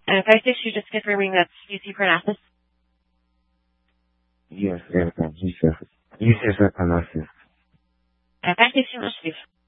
Okay, thanks you just confirming that's UC Parnassus. Yes, everything. He says Parnassus. Okay, thanks so much, Steve.